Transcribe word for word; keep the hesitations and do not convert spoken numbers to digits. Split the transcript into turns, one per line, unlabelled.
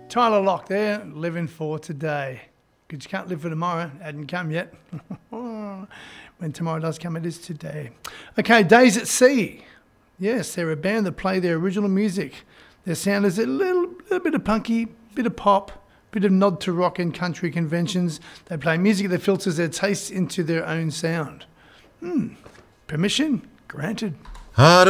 Tyler Lock there, living for today. Because you can't live for tomorrow. It hadn't come yet. When tomorrow does come, it is today. Okay, Days at Sea. Yes, they're a band that play their original music. Their sound is a little, little bit of punky, bit of pop, bit of nod to rock and country conventions. They play music that filters their tastes into their own sound. Hmm. Permission granted.